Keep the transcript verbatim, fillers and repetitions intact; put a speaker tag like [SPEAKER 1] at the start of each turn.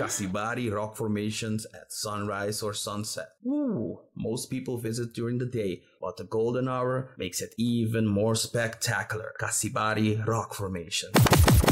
[SPEAKER 1] Kasibari rock formations at sunrise or sunset. Ooh, most people visit during the day, but the golden hour makes it even more spectacular. Kasibari rock formation.